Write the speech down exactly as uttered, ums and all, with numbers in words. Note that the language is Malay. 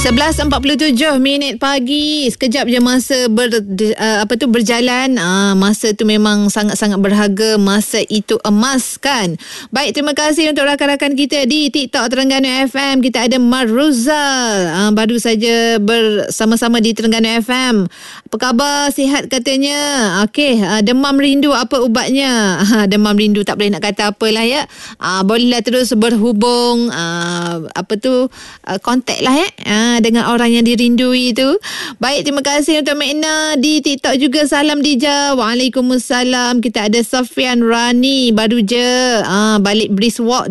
sebelas empat puluh tujuh minit pagi. Sekejap je masa ber, uh, apa tu berjalan. Uh, masa tu memang sangat-sangat berharga. Masa itu emas kan. Baik, terima kasih untuk rakan-rakan kita di TikTok Terengganu F M. Kita ada Maruzal. Uh, baru saja bersama-sama di Terengganu F M. Apa khabar? Sihat katanya. Okey, uh, demam rindu apa ubatnya? Uh, demam rindu tak boleh nak kata apalah ya. Uh, bolehlah terus berhubung. Uh, apa tu? Uh, kontak lah ya. Uh, dengan orang yang dirindui tu. Baik, terima kasih untuk Mekna di TikTok juga. Salam Dija. Waalaikumsalam. Kita ada Safian Rani baru je uh, balik brisk walk